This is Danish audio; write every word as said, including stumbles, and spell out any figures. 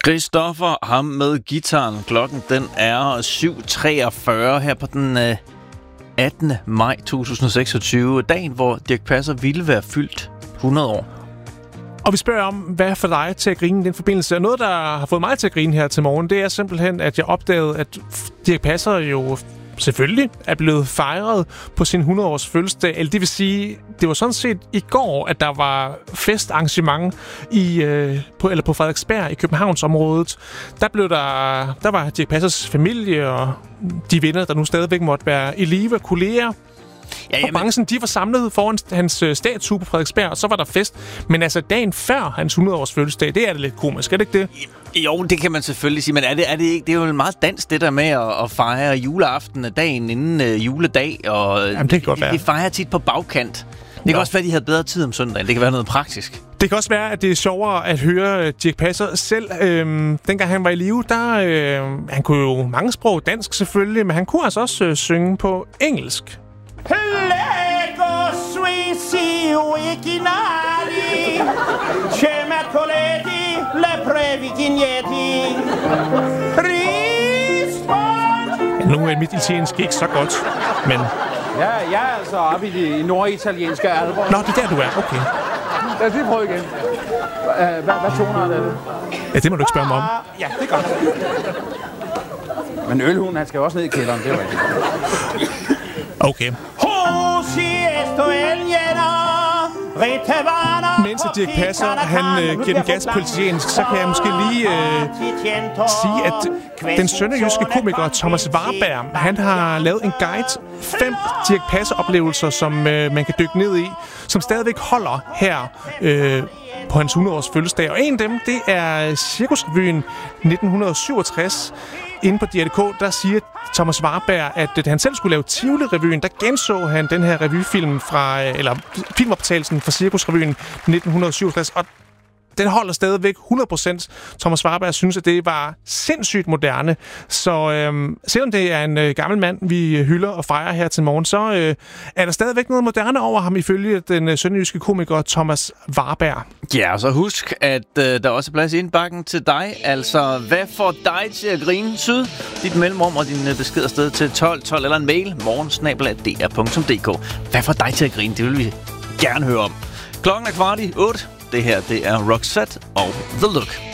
Christoffer, ham med gitaren. Klokken den er syv treogfyrre her på den øh, attende maj to tusind og seksogtyve. Dagen, hvor Dirch Passer ville være fyldt hundrede år. Og vi spørger om, hvad får dig til at grine i den forbindelse? Og noget, der har fået mig til at grine her til morgen, det er simpelthen, at jeg opdagede, at Dirch Passer jo selvfølgelig er blevet fejret på sin hundrede-års fødselsdag. Eller det vil sige, det var sådan set i går, at der var festarrangement i, øh, på, eller på Frederiksberg i Københavnsområdet. Der, blev der, der var Dirch Passers familie og de venner, der nu stadigvæk måtte være i live, kolleger. Ja, jamen. Og branchen, de var samlet foran hans øh, statue på Frederiksberg, og så var der fest. Men altså dagen før hans hundrede-års fødselsdag, det er det lidt komisk, er det ikke det? Jo, det kan man selvfølgelig sige, men er det, er det ikke? Det er jo meget dansk, det der med at, at fejre juleaften dagen inden øh, juledag. Og jamen, det kan godt være. De fejrer tit på bagkant. Det kan Nå. også være, at de havde bedre tid om søndagen. Det kan være noget praktisk. Det kan også være, at det er sjovere at høre Dirch Passer selv. Øhm, dengang han var i live, der øh, han kunne jo mange sprog, dansk selvfølgelig, men han kunne altså også øh, synge på engelsk. Lego Suisi originali Cemercoleti le previgigneti Rispond. Nu er mit italiensk ikke så godt, men... Ja, jeg er altså oppe i de norditalienske alber. Nå, det er der, du er. Okay. Lad os lige prøve igen. Hvad, hvad toner er det? Ja, det må du ikke spørge mig om. Ja, det er godt. Men ølhunden, han skal også ned i kælderen, det er rigtigt. Okay. Mens Dirch Passer, han øh, giver den gas på italiensk, så kan jeg måske lige øh, sige, at den sønderjyske komiker Thomas Warberg, han har lavet en guide, fem Dirch Passer-oplevelser, som øh, man kan dykke ned i, som stadigvæk holder her øh, på hans hundrede-års fødselsdag. Og en af dem, det er Cirkusrevyen nitten syvogtres. Inde på D R K, der siger Thomas Warberg, at da han selv skulle lave Tivoli-revyen, der genså han den her revyfilm fra, eller filmoptagelsen fra Cirkusrevyen nitten syvogtres, og den holder stadigvæk hundrede procent. Thomas Warberg synes, at det var sindssygt moderne. Så øhm, selvom det er en øh, gammel mand, vi hylder og fejrer her til morgen, så øh, er der stadigvæk noget moderne over ham, ifølge den øh, sønderjyske komiker Thomas Warberg. Ja, og så husk, at øh, der også er plads i indbakken til dig. Altså, hvad får dig til at grine? Syd, dit mellemrum og din øh, besked afsted til tolv tolv eller en mail, morgen snabel-a d r punktum d k. Hvad får dig til at grine? Det vil vi gerne høre om. Klokken er kvart i otte. Det her, det er Roxette og The Look.